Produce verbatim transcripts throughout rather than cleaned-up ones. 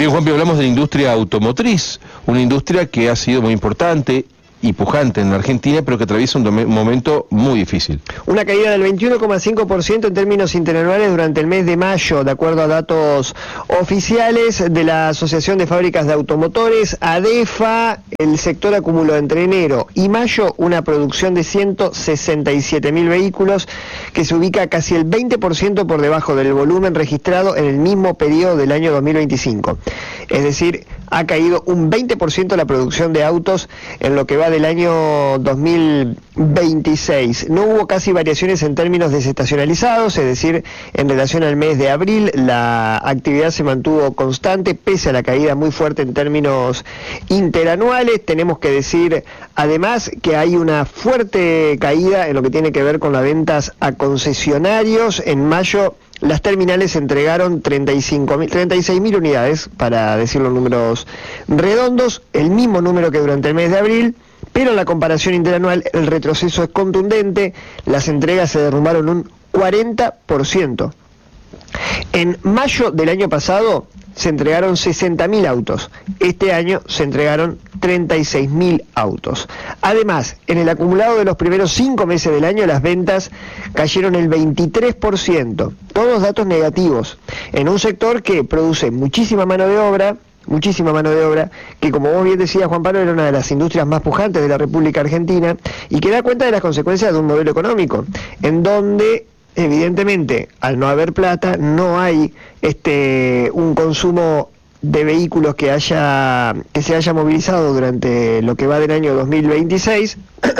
Bien, Juanpi, hablamos de la industria automotriz, una industria que ha sido muy importante y pujante en la Argentina, pero que atraviesa un, un momento muy difícil. Una caída del veintiuno coma cinco por ciento en términos interanuales durante el mes de mayo, de acuerdo a datos oficiales de la Asociación de Fábricas de Automotores, ADEFA. El sector acumuló entre enero y mayo una producción de ciento sesenta y siete mil vehículos, que se ubica casi el veinte por ciento por debajo del volumen registrado en el mismo periodo del año dos mil veinticinco. Es decir, ha caído un veinte por ciento la producción de autos en lo que va del año dos mil veintiséis. No hubo casi variaciones en términos desestacionalizados, es decir, en relación al mes de abril, la actividad se mantuvo constante, pese a la caída muy fuerte en términos interanuales. Tenemos que decir, además, que hay una fuerte caída en lo que tiene que ver con las ventas a concesionarios. En mayo, las terminales entregaron treinta y cinco mil, treinta y seis mil unidades, para decir los números redondos, el mismo número que durante el mes de abril, pero en la comparación interanual el retroceso es contundente, las entregas se derrumbaron un cuarenta por ciento. En mayo del año pasado se entregaron sesenta mil autos, este año se entregaron treinta y seis mil autos. Además, en el acumulado de los primeros cinco meses del año, las ventas cayeron el veintitrés por ciento, todos datos negativos, en un sector que produce muchísima mano de obra, muchísima mano de obra, que, como vos bien decías, Juan Pablo, era una de las industrias más pujantes de la República Argentina, y que da cuenta de las consecuencias de un modelo económico, en donde evidentemente, al no haber plata, no hay este un consumo de vehículos que haya que se haya movilizado durante lo que va del año dos mil veintiséis.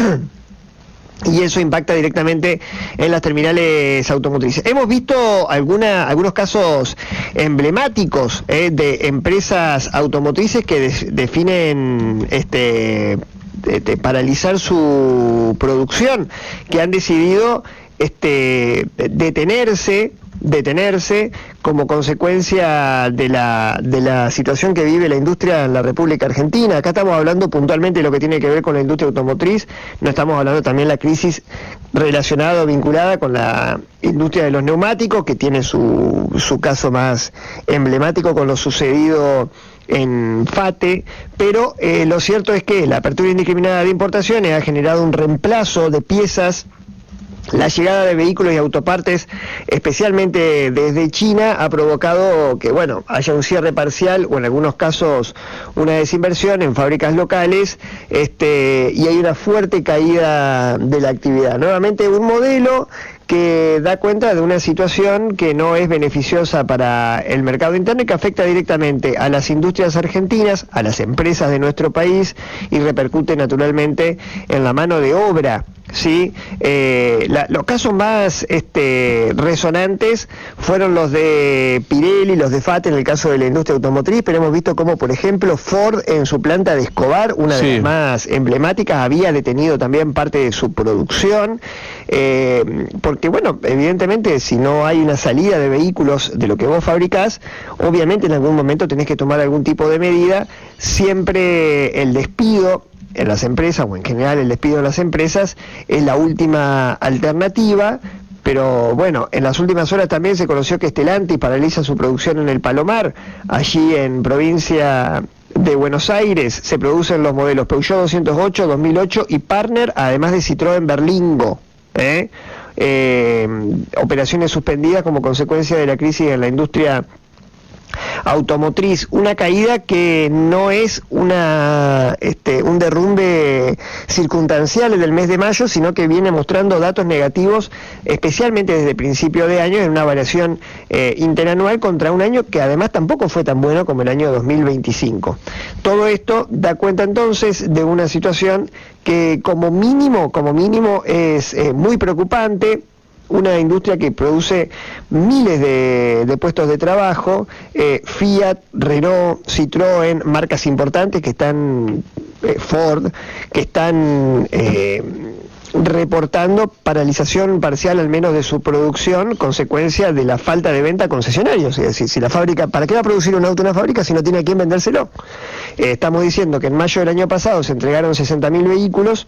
Y eso impacta directamente en las terminales automotrices. Hemos visto alguna, algunos casos emblemáticos eh, de empresas automotrices que de, definen este de, de paralizar su producción, que han decidido este detenerse detenerse como consecuencia de la de la situación que vive la industria en la República Argentina. Acá estamos hablando puntualmente de lo que tiene que ver con la industria automotriz, no estamos hablando también de la crisis relacionada o vinculada con la industria de los neumáticos, que tiene su, su caso más emblemático con lo sucedido en FATE, pero eh, lo cierto es que la apertura indiscriminada de importaciones ha generado un reemplazo de piezas. La llegada de vehículos y autopartes, especialmente desde China, ha provocado que, bueno, haya un cierre parcial o en algunos casos una desinversión en fábricas locales, este, y hay una fuerte caída de la actividad. Nuevamente un modelo que da cuenta de una situación que no es beneficiosa para el mercado interno y que afecta directamente a las industrias argentinas, a las empresas de nuestro país, y repercute naturalmente en la mano de obra. Sí, eh, la, los casos más este, resonantes fueron los de Pirelli, los de FATE en el caso de la industria automotriz, pero hemos visto como, por ejemplo, Ford en su planta de Escobar, una de sí. las más emblemáticas, había detenido también parte de su producción, eh, porque, bueno, evidentemente, si no hay una salida de vehículos de lo que vos fabricás, obviamente en algún momento tenés que tomar algún tipo de medida. Siempre el despido en las empresas, o en general el despido en las empresas, es la última alternativa. Pero bueno, en las últimas horas también se conoció que Stellantis paraliza su producción en el Palomar, allí en provincia de Buenos Aires. Se producen los modelos Peugeot doscientos ocho, dos mil ocho y Partner, además de Citroën Berlingo, ¿eh? Eh, operaciones suspendidas como consecuencia de la crisis en la industria automotriz. Una caída que no es una este, un derrumbe circunstancial del mes de mayo, sino que viene mostrando datos negativos, especialmente desde principio de año, en una variación eh, interanual contra un año que además tampoco fue tan bueno como el año dos mil veinticinco. Todo esto da cuenta entonces de una situación que como mínimo, como mínimo es eh, muy preocupante. Una industria que produce miles de, de puestos de trabajo, eh, Fiat, Renault, Citroën, marcas importantes que están, eh, Ford, que están eh, reportando paralización parcial al menos de su producción, consecuencia de la falta de venta a concesionarios. Es decir, si la fábrica, ¿para qué va a producir un auto una fábrica si no tiene a quién vendérselo? Eh, estamos diciendo que en mayo del año pasado se entregaron sesenta mil vehículos,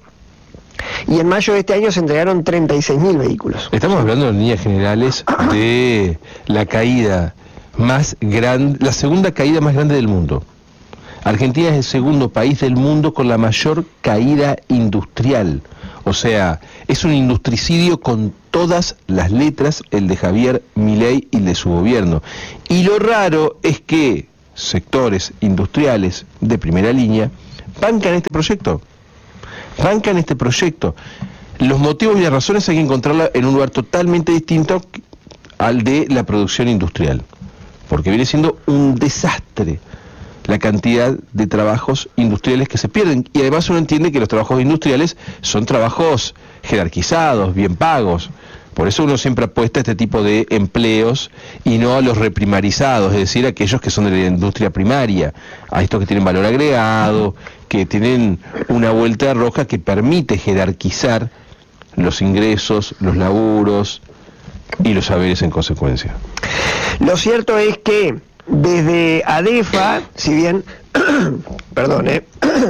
y en mayo de este año se entregaron treinta y seis mil vehículos. Estamos hablando en líneas generales de la caída más grande, la segunda caída más grande del mundo. Argentina es el segundo país del mundo con la mayor caída industrial. O sea, es un industricidio con todas las letras, el de Javier Milei y el de su gobierno. Y lo raro es que sectores industriales de primera línea bancan este proyecto. Bancan este proyecto. Los motivos y las razones hay que encontrarla en un lugar totalmente distinto al de la producción industrial. Porque viene siendo un desastre la cantidad de trabajos industriales que se pierden, y además uno entiende que los trabajos industriales son trabajos jerarquizados, bien pagos, por eso uno siempre apuesta a este tipo de empleos y no a los reprimarizados, es decir, aquellos que son de la industria primaria, a estos que tienen valor agregado, que tienen una vuelta de rosca que permite jerarquizar los ingresos, los laburos y los saberes en consecuencia. Lo cierto es que desde ADEFA, si bien, perdón, eh,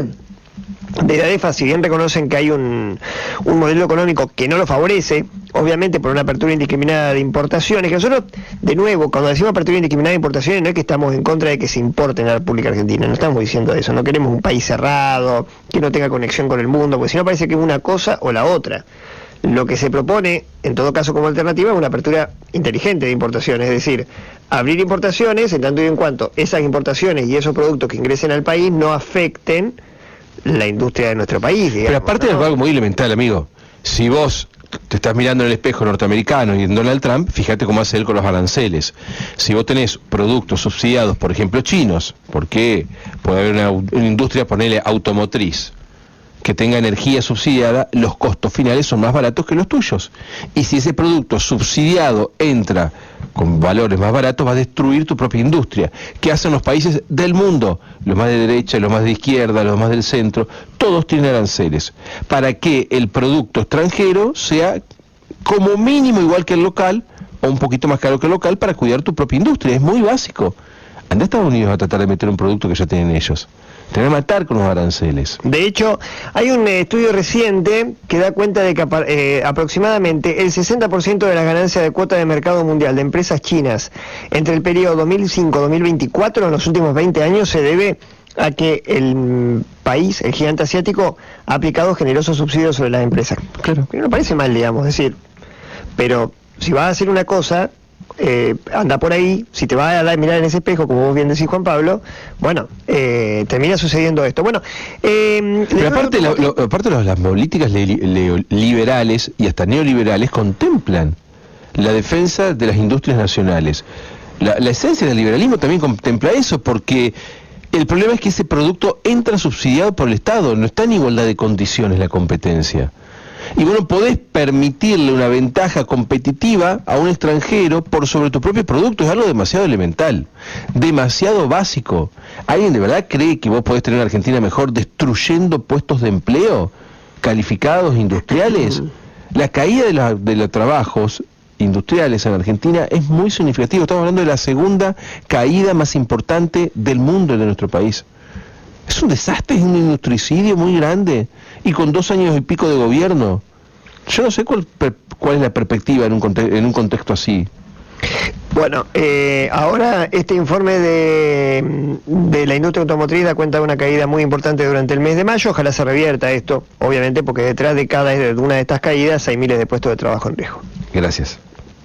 desde ADEFA, si bien reconocen que hay un, un modelo económico que no lo favorece, obviamente por una apertura indiscriminada de importaciones, que nosotros, de nuevo, cuando decimos apertura indiscriminada de importaciones, no es que estamos en contra de que se importe en la República Argentina, no estamos diciendo eso, no queremos un país cerrado, que no tenga conexión con el mundo, porque si no parece que es una cosa o la otra. Lo que se propone, en todo caso como alternativa, es una apertura inteligente de importaciones, es decir, abrir importaciones en tanto y en cuanto esas importaciones y esos productos que ingresen al país no afecten la industria de nuestro país, digamos. Pero aparte ¿no? es algo muy elemental, amigo. Si vos te estás mirando en el espejo norteamericano y en Donald Trump, fíjate cómo hace él con los aranceles. Si vos tenés productos subsidiados, por ejemplo, chinos, porque puede haber una, una industria, ponele automotriz, que tenga energía subsidiada, los costos finales son más baratos que los tuyos. Y si ese producto subsidiado entra con valores más baratos, va a destruir tu propia industria. ¿Qué hacen los países del mundo? Los más de derecha, los más de izquierda, los más del centro, todos tienen aranceles, para que el producto extranjero sea como mínimo igual que el local, o un poquito más caro que el local, para cuidar tu propia industria. Es muy básico. Anda a Estados Unidos a tratar de meter un producto que ya tienen ellos. Te van a matar con los aranceles. De hecho, hay un eh, estudio reciente que da cuenta de que eh, aproximadamente el sesenta por ciento de las ganancias de cuota de mercado mundial de empresas chinas entre el periodo dos mil cinco a dos mil veinticuatro, en los últimos veinte años, se debe a que el país, el gigante asiático, ha aplicado generosos subsidios sobre las empresas. Claro. Que no parece mal, digamos, es decir, pero si vas a hacer una cosa, Eh, anda por ahí, si te vas a dar, mirar en ese espejo, como vos bien decís, Juan Pablo, bueno, eh, termina sucediendo esto. Bueno, eh, pero aparte, lo, lo, aparte los, las políticas le, le, liberales y hasta neoliberales contemplan la defensa de las industrias nacionales. La, la esencia del liberalismo también contempla eso, porque el problema es que ese producto entra subsidiado por el Estado, no está en igualdad de condiciones la competencia. Y bueno, podés permitirle una ventaja competitiva a un extranjero por sobre tu propio producto. Es algo demasiado elemental, demasiado básico. ¿Alguien de verdad cree que vos podés tener una Argentina mejor destruyendo puestos de empleo calificados industriales? La caída de, la, de los trabajos industriales en Argentina es muy significativa. Estamos hablando de la segunda caída más importante del mundo de nuestro país. Es un desastre, es un industricidio muy grande, y con dos años y pico de gobierno. Yo no sé cuál, cuál es la perspectiva en un, conte en un contexto así. Bueno, eh, ahora este informe de, de la industria automotriz da cuenta de una caída muy importante durante el mes de mayo. Ojalá se revierta esto, obviamente, porque detrás de cada una de estas caídas hay miles de puestos de trabajo en riesgo. Gracias.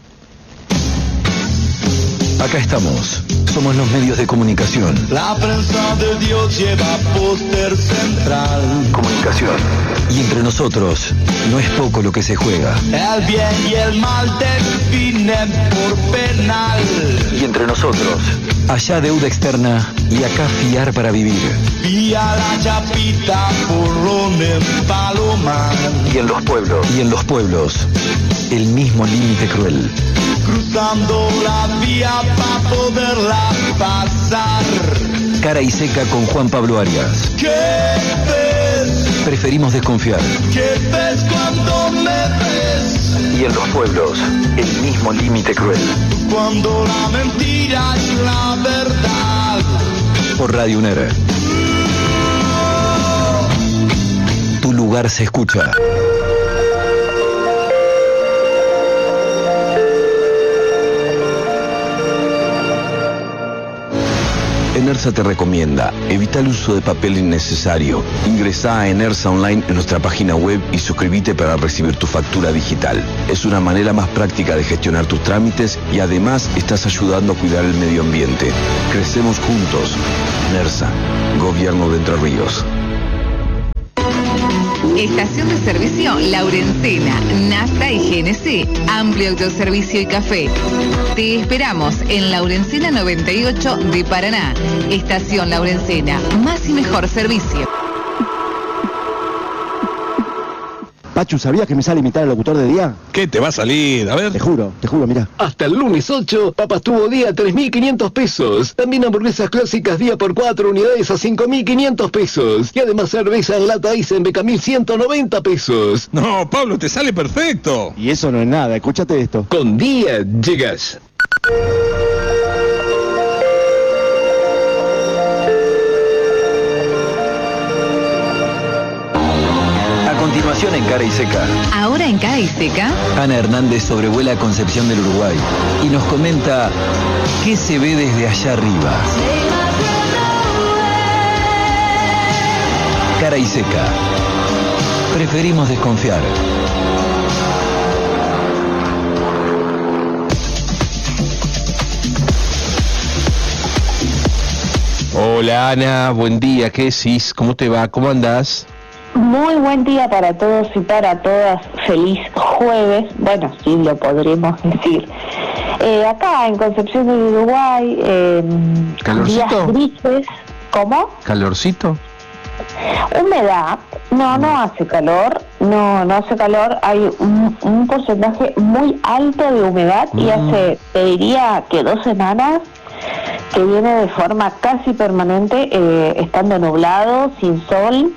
Acá estamos. Somos los medios de comunicación. La prensa de Dios lleva póster central. Comunicación. Y entre nosotros, no es poco lo que se juega. El bien y el mal definen por penal. Y entre nosotros, allá deuda externa y acá fiar para vivir. Vía la chapita, porrón en Palomar. Y en los pueblos. Y en los pueblos, el mismo límite cruel. Cruzando la vía para poderla pasar. Cara y seca con Juan Pablo Arias. ¿Qué ves? Preferimos desconfiar. ¿Qué ves cuando me ves? Y en los pueblos, el mismo límite cruel. Cuando la mentira es la verdad. Por Radio UNER. Tu lugar se escucha. Enersa te recomienda, evita el uso de papel innecesario. Ingresá a Enersa Online en nuestra página web y suscríbete para recibir tu factura digital. Es una manera más práctica de gestionar tus trámites y además estás ayudando a cuidar el medio ambiente. Crecemos juntos. Enersa, Gobierno de Entre Ríos. Estación de servicio Laurencena, Nafta y G N C, amplio autoservicio y café. Te esperamos en Laurencena noventa y ocho de Paraná. Estación Laurencena, más y mejor servicio. Pachu, ¿sabías que me sale imitar al locutor de día? ¿Qué te va a salir? A ver. Te juro, te juro, mirá. Hasta el lunes ocho, papas tuvo día tres mil quinientos pesos. También hamburguesas clásicas día por cuatro unidades a cinco mil quinientos pesos. Y además cerveza en lata Eisenbeck a mil ciento noventa pesos. No, Pablo, te sale perfecto. Y eso no es nada, escúchate esto. Con día llegas. Continuación en Cara y Seca. Ahora en Cara y Seca. Ana Hernández sobrevuela Concepción del Uruguay y nos comenta qué se ve desde allá arriba. Cara y Seca. Preferimos desconfiar. Hola Ana, buen día, ¿qué decís? ¿Cómo te va? ¿Cómo andás? Muy buen día para todos y para todas. Feliz jueves. Bueno, sí, lo podremos decir. Eh, acá en Concepción del Uruguay, eh, ¿calorcito? Días grises. ¿Cómo? ¿Calorcito? Humedad. No, no hace calor. No, no hace calor. Hay un, un porcentaje muy alto de humedad mm. y hace, te diría que dos semanas que viene de forma casi permanente, eh, estando nublado, sin sol.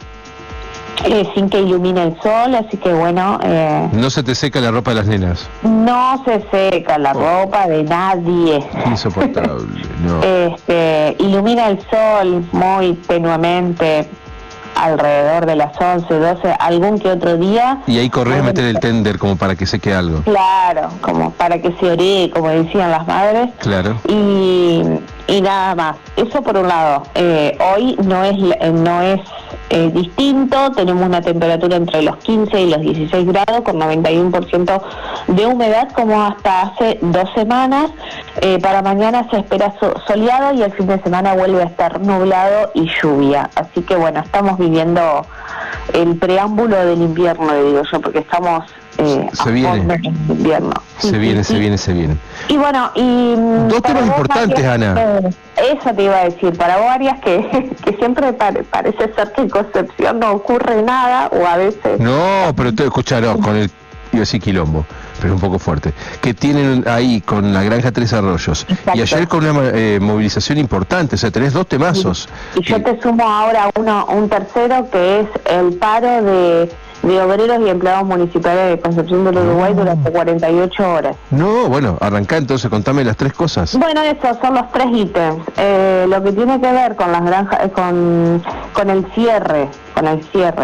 Eh, sin que ilumine el sol, así que bueno... Eh, ¿No se te seca la ropa de las nenas? No se seca la oh. ropa de nadie. Insoportable, no. Este, ilumina el sol muy tenuemente, alrededor de las once, doce, algún que otro día. Y ahí corres a meter el tender como para que seque algo. Claro, como para que se oree, como decían las madres. Claro. Y, y nada más. Eso por un lado. Eh, hoy no es... No es Eh, distinto, tenemos una temperatura entre los quince y los dieciséis grados con noventa y uno por ciento de humedad como hasta hace dos semanas. Eh, para mañana se espera so- soleado y el fin de semana vuelve a estar nublado y lluvia, así que bueno, estamos viviendo el preámbulo del invierno, digo yo, porque estamos eh, se viene en invierno. se sí, viene sí, se sí. viene se viene Y bueno, y dos temas importantes, Arias, Ana. Eh, eso te iba a decir, para vos Arias, que, que siempre pare, parece ser que en Concepción no ocurre nada, o a veces... No, pero te escucharon con el, iba a decir quilombo, pero un poco fuerte, que tienen ahí con la granja Tres Arroyos. Exacto. Y ayer con una eh, movilización importante, o sea, tenés dos temazos. Y, y yo te sumo ahora uno, un tercero, que es el paro de... de obreros y empleados municipales de Concepción del Uruguay durante cuarenta y ocho horas. No, bueno, arrancá entonces, contame las tres cosas. Bueno, esos son los tres ítems. Eh, lo que tiene que ver con las granjas, eh, con, con el cierre, con el cierre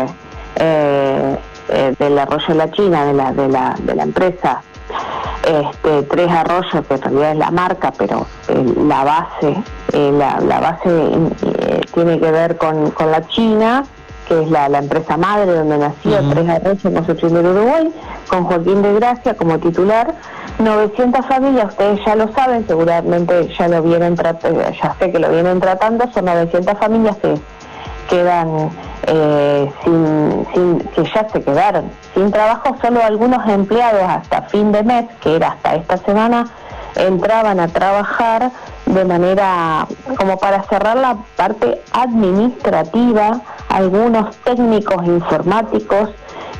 eh, eh, del Arroyo La China, de la, de la, de la empresa este, Tres Arroyos, que en realidad es la marca, pero eh, la base, eh, la, la base eh, tiene que ver con, con la China, que es la, la empresa madre donde nació uh-huh. Tres Arroyos en Concepción del Uruguay, con Joaquín de Gracia como titular. novecientas familias, ustedes ya lo saben, seguramente ya lo vienen tratando, ya sé que lo vienen tratando, son novecientas familias que quedan eh, sin, sin, que ya se quedaron sin trabajo. Solo algunos empleados hasta fin de mes, que era hasta esta semana, entraban a trabajar de manera como para cerrar la parte administrativa. Algunos técnicos informáticos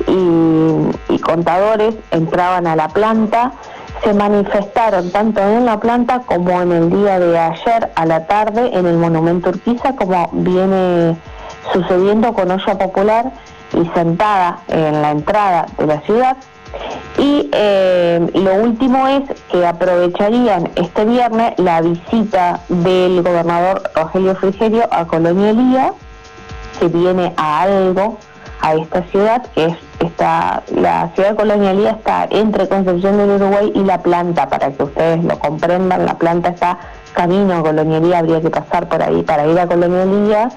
y, y contadores entraban a la planta, se manifestaron tanto en la planta como en el día de ayer a la tarde en el Monumento Urquiza, como viene sucediendo con Olla Popular y Sentada en la entrada de la ciudad. Y eh, lo último es que aprovecharían este viernes la visita del gobernador Rogelio Frigerio a Colonia Elía, que viene a algo a esta ciudad, que es esta, la ciudad de Colonia Elía está entre Concepción del Uruguay y La Planta, para que ustedes lo comprendan. La Planta está camino, Colonialía, habría que pasar por ahí para ir a Colonialía,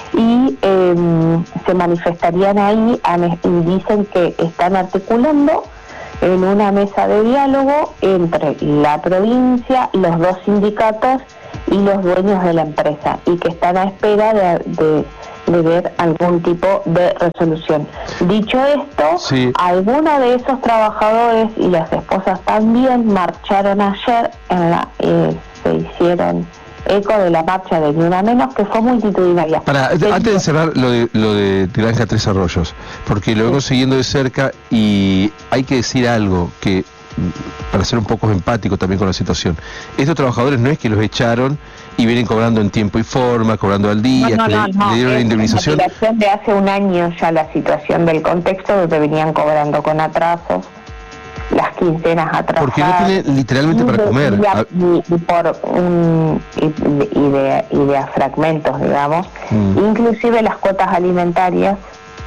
y eh, se manifestarían ahí y dicen que están articulando en una mesa de diálogo entre la provincia, los dos sindicatos y los dueños de la empresa, y que están a espera de, de, de ver algún tipo de resolución. Dicho esto, sí. algunos de esos trabajadores y las esposas también marcharon ayer, en la, eh, se hicieron eco de la marcha de Ni Una Menos, que fue multitudinaria. Para, de antes de cerrar lo de, lo de Granja Tres Arroyos, porque lo vengo siguiendo de cerca y hay que decir algo que, para ser un poco empático también con la situación, estos trabajadores no es que los echaron y vienen cobrando en tiempo y forma, cobrando al día, no, no, que no, le, no, le dieron la es indemnización. una situación de hace un año ya, la situación del contexto, donde venían cobrando con atrasos, las quincenas atrasadas. Porque no tiene literalmente para comer. Y, y, y por un y, y de y de a fragmentos, digamos, mm. inclusive las cuotas alimentarias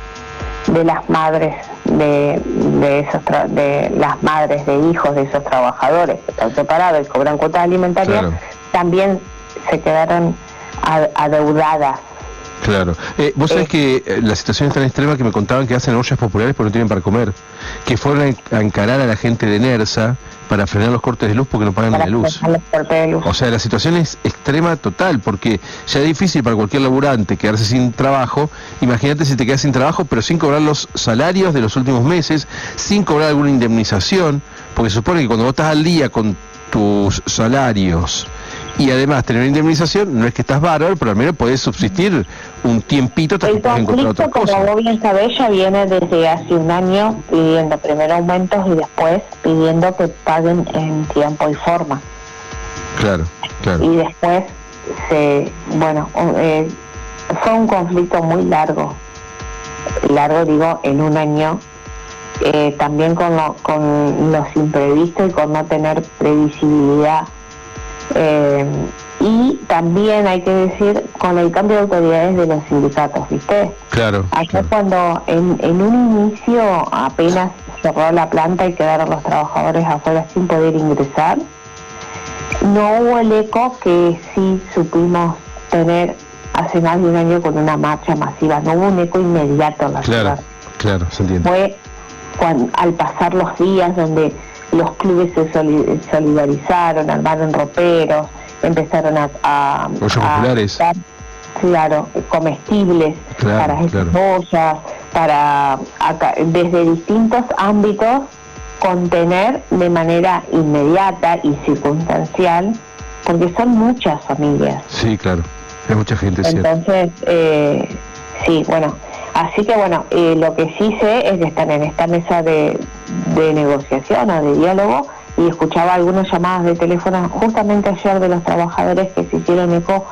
de las madres de, de esos tra de las madres de hijos de esos trabajadores que están separados y cobran cuotas alimentarias, claro. también se quedaron adeudadas. Claro. Eh, Vos sabés eh, que eh, la situación es tan extrema que me contaban que hacen ollas populares porque no tienen para comer. Que fueron a encarar a la gente de NERSA para frenar los cortes de luz porque no pagan la luz. luz. O sea, la situación es extrema total, porque ya es difícil para cualquier laburante quedarse sin trabajo. Imagínate si te quedas sin trabajo, pero sin cobrar los salarios de los últimos meses, sin cobrar alguna indemnización, porque se supone que cuando vos estás al día con tus salarios y además tener una indemnización, no es que estás bárbaro, pero al menos podés subsistir un tiempito hasta que puedas encontrar otra cosa. Como vos bien sabés, ya viene desde hace un año pidiendo primero aumentos y después pidiendo que paguen en tiempo y forma. Claro, claro. Y después, se, bueno, eh, fue un conflicto muy largo, largo digo, en un año, eh, también con, lo, con los imprevistos y con no tener previsibilidad. Eh, y también hay que decir con el cambio de autoridades de los sindicatos, ¿viste? Claro. Acá claro. cuando en, en un inicio apenas cerró la planta y quedaron los trabajadores afuera sin poder ingresar, no hubo el eco que sí supimos tener hace más de un año con una marcha masiva. No hubo un eco inmediato en la claro, ciudad. Claro, se entiende. Fue cuando, al pasar los días donde los clubes se solidarizaron, armaron roperos, empezaron a, a, a dar, claro, comestibles claro, para esas claro. ollas, para acá, desde distintos ámbitos contener de manera inmediata y circunstancial, porque son muchas familias. Sí, claro, hay mucha gente. Entonces, eh, sí, bueno. Así que bueno, eh, lo que sí sé es que están en esta mesa de, de negociación o de diálogo, y escuchaba algunas llamadas de teléfono justamente ayer de los trabajadores que se hicieron eco,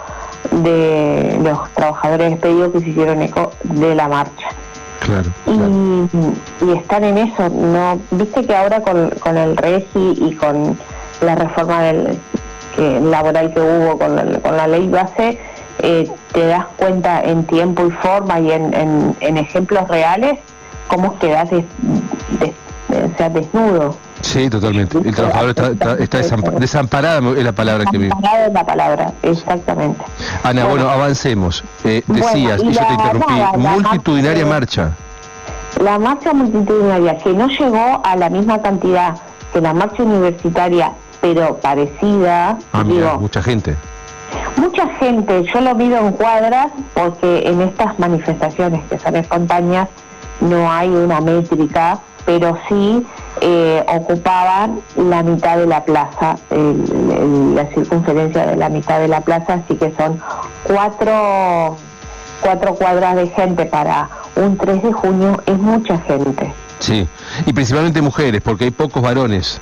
de los trabajadores despedidos que se hicieron eco de la marcha. Claro, y, claro. y están en eso, no, viste que ahora con, con el REGI y con la reforma del que, laboral que hubo con, el, con la ley base, Eh, te das cuenta en tiempo y forma y en, en, en ejemplos reales cómo quedas des, des, o sea, desnudo. Sí, totalmente. El trabajador está, está, está desamparado, desamparado es la palabra que vive. Desamparado es la palabra, exactamente. Ana, bueno, bueno avancemos. Eh, decías, bueno, y, y yo la, te interrumpí, la, la multitudinaria marcha, marcha. La marcha multitudinaria, que no llegó a la misma cantidad que la marcha universitaria, pero parecida. Ah, digo, mira, mucha gente. Mucha gente, yo lo mido en cuadras, porque en estas manifestaciones que son espontáneas no hay una métrica, pero sí eh, ocupaban la mitad de la plaza, el, el, la circunferencia de la mitad de la plaza, así que son cuatro, cuatro cuadras de gente para un tres de junio, es mucha gente. Sí, y principalmente mujeres, porque hay pocos varones.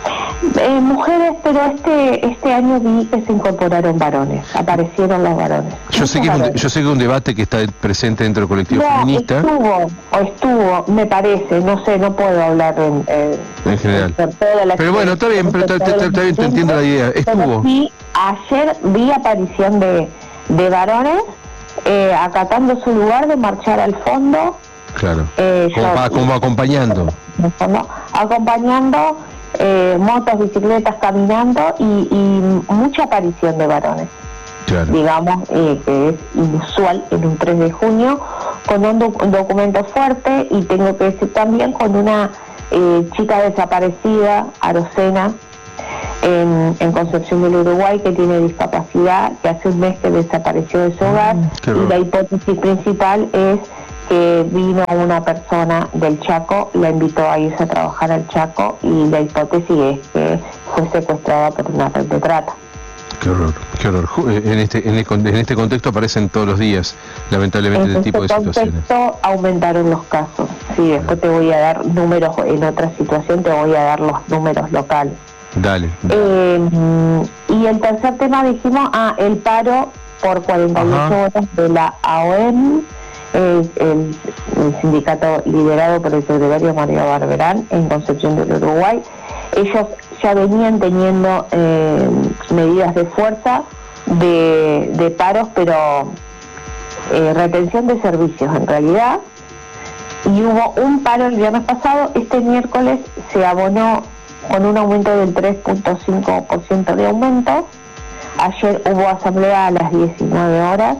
Eh, mujeres, pero este este año vi que se incorporaron varones, aparecieron los varones. Yo sé que es un, yo sé que es un debate que está presente dentro del colectivo no, feminista. Estuvo, o estuvo, me parece, no sé, no puedo hablar en, eh, en general. Por toda la pero bueno, está bien, pero está, está, está bien, te entiendo la idea. Estuvo. Sí, ayer vi aparición de, de varones eh, acatando su lugar de marchar al fondo. Claro. Eh, como, yo, va, como acompañando. Fondo, acompañando. eh, motos, bicicletas, caminando y, y mucha aparición de varones. Claro. Digamos eh, que es inusual en un tres de junio, con un, doc- un documento fuerte, y tengo que decir también con una eh, chica desaparecida, Arocena, en, en Concepción del Uruguay, que tiene discapacidad, que hace un mes que desapareció de su hogar, y la hipótesis principal es que vino una persona del Chaco, la invitó a irse a trabajar al Chaco, y la hipótesis es que fue secuestrada por una red de trata. Qué horror, qué horror. En este, en este, en este contexto aparecen todos los días, lamentablemente, este tipo de situaciones. En este contexto aumentaron los casos. Sí, después te voy a dar números, en otra situación te voy a dar los números locales. Dale. dale. Eh, y el tercer tema dijimos, ah, el paro por cuarenta y ocho Ajá. horas de la A O M, eh, el, el sindicato liderado por el secretario Mario Barberán en Concepción del Uruguay. Ellos ya venían teniendo eh, medidas de fuerza de, de paros, pero eh, retención de servicios en realidad, y hubo un paro el viernes pasado. Este miércoles se abonó con un aumento del tres punto cinco por ciento de aumento. Ayer hubo asamblea a las diecinueve horas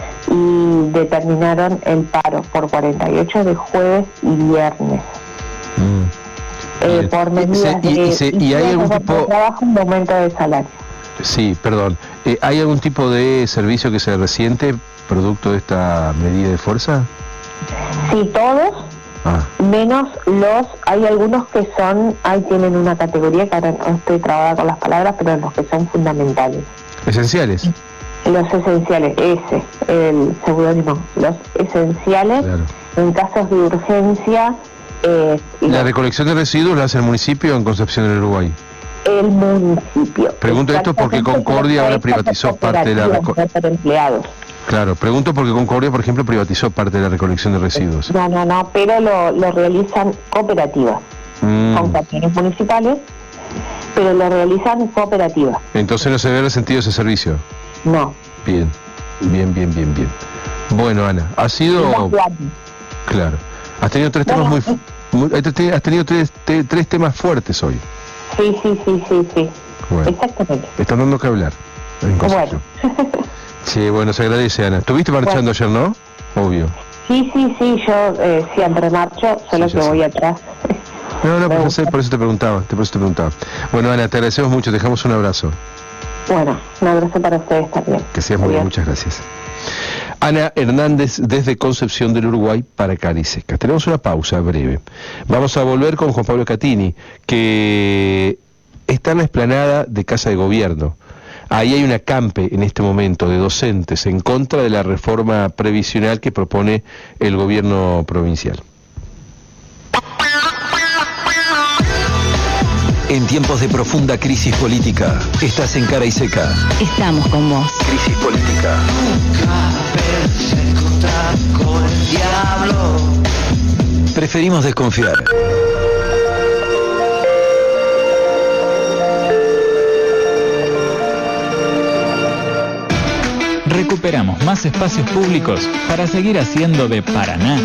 y determinaron el paro por cuarenta y ocho de jueves y viernes. Mm. Eh, por medidas y, y, se, y, y hay algún tipo de trabajo, un aumento de salario. Sí, perdón. Eh, ¿Hay algún tipo de servicio que se resiente producto de esta medida de fuerza? Sí, todos, ah. menos los, hay algunos que son, ahí tienen una categoría que ahora no estoy trabada con las palabras, pero los que son fundamentales. ¿Esenciales? Los esenciales, ese, el seudónimo, los esenciales, claro. En casos de urgencia. Eh, ¿La recolección de residuos la hace el municipio en Concepción del Uruguay? El municipio. Pregunto esto porque Concordia ahora privatizó parte de la recolección. Claro, pregunto porque Concordia, por ejemplo, privatizó parte de la recolección de residuos. No, no, no, pero lo, lo realizan cooperativas, mm. con camiones municipales, pero lo realizan cooperativas. Entonces no se ve resentido ese servicio. No. Bien, bien, bien, bien, bien. Bueno, Ana, ha sido... Claro. Has tenido tres temas muy, muy has tenido tres, te, tres temas fuertes hoy. Sí, sí, sí, sí, sí. Bueno, exactamente. Están dando que hablar. En bueno. Sí, bueno, se agradece, Ana. ¿Estuviste marchando bueno. ayer, no? Obvio. Sí, sí, sí, yo eh, siempre marcho, solo sí, que voy sé. atrás. No, no, por, sé, por eso te preguntaba, por eso te preguntaba. Bueno, Ana, te agradecemos mucho, te dejamos un abrazo. Bueno, un abrazo para ustedes también. Que seas muy bien, muchas gracias. Ana Hernández desde Concepción del Uruguay para Cariseca. Tenemos una pausa breve. Vamos a volver con Juan Pablo Catini, que está en la explanada de Casa de Gobierno. Ahí hay una campe en este momento de docentes en contra de la reforma previsional que propone el gobierno provincial. En tiempos de profunda crisis política, estás en Cara y Seca. Estamos con vos. Crisis política. Nunca se encontrar con el diablo. Preferimos desconfiar. Recuperamos más espacios públicos para seguir haciendo de Paraná